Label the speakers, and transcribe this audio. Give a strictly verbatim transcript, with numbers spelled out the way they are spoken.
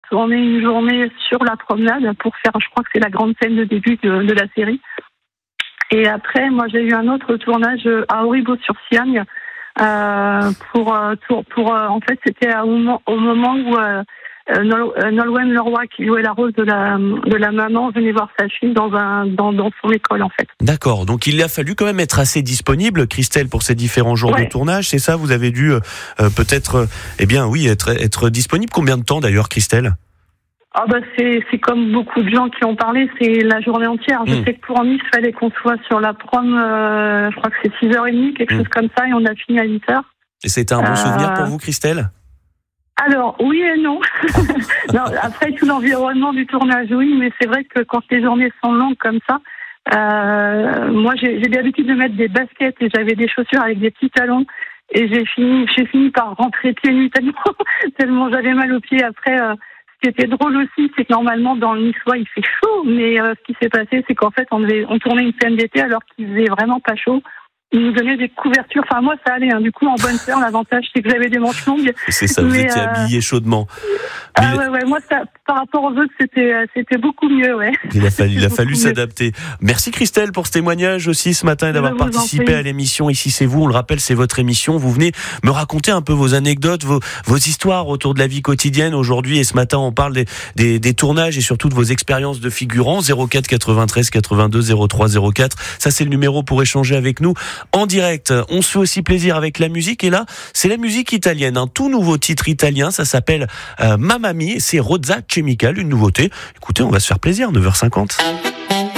Speaker 1: tourné une journée sur la promenade pour faire, je crois que c'est la grande scène de début de, de la série. Et après, moi, j'ai eu un autre tournage à Auribeau-sur-Siagne. Euh, pour, pour, pour euh, en fait, c'était au moment, au moment où euh, Nol- Nolwenn Leroy, qui jouait la rôle de la, de la maman, venait voir sa fille dans, un, dans, dans son école, en fait.
Speaker 2: D'accord, donc il a fallu quand même être assez disponible, Christelle, pour ces différents jours
Speaker 1: ouais.
Speaker 2: de tournage, c'est ça? Vous avez dû euh, peut-être, euh, eh bien oui, être, être disponible. Combien de temps d'ailleurs, Christelle?
Speaker 1: Ah bah c'est, c'est comme beaucoup de gens qui ont parlé, c'est la journée entière. Je mmh. sais que pour Nice, il fallait qu'on soit sur la prom, euh, je crois que c'est six heures trente, quelque mmh. chose comme ça, et on a fini à huit heures.
Speaker 2: Et c'était un bon euh... souvenir pour vous, Christelle?
Speaker 1: Alors, oui et non. non. Après, tout l'environnement du tournage, oui, mais c'est vrai que quand les journées sont longues comme ça, euh, moi, j'ai, j'ai l'habitude de mettre des baskets et j'avais des chaussures avec des petits talons et j'ai fini, j'ai fini par rentrer pieds nus tellement, tellement j'avais mal aux pieds. Après, euh, ce qui était drôle aussi, c'est que normalement, dans le Niçois, il fait chaud, mais euh, ce qui s'est passé, c'est qu'en fait, on, devait, on tournait une scène d'été alors qu'il faisait vraiment pas chaud. Ils nous donnaient des couvertures. Enfin, moi, ça allait. Hein. Du coup, en bonne sœur, l'avantage, c'est que j'avais des manches longues.
Speaker 2: C'est ça, vous
Speaker 1: mais,
Speaker 2: étiez
Speaker 1: euh...
Speaker 2: habillé chaudement.
Speaker 1: Mais ah ouais, ouais. Moi, ça, par rapport aux autres, c'était, c'était beaucoup mieux, ouais.
Speaker 2: Il a fallu, il a fallu s'adapter. Merci Christelle pour ce témoignage aussi ce matin et d'avoir participé à l'émission Ici c'est vous. On le rappelle, c'est votre émission. Vous venez me raconter un peu vos anecdotes, vos, vos histoires autour de la vie quotidienne aujourd'hui. Et ce matin, on parle des, des, des tournages et surtout de vos expériences de figurants. zéro quatre quatre-vingt-treize quatre-vingt-deux zéro trois zéro quatre. Ça, c'est le numéro pour échanger avec nous en direct. On se fait aussi plaisir avec la musique. Et là, c'est la musique italienne. Un tout nouveau titre italien. Ça s'appelle euh, Mamma Mia. C'est Rozza Chemical, une nouveauté. Écoutez, on va se faire plaisir. neuf heures cinquante.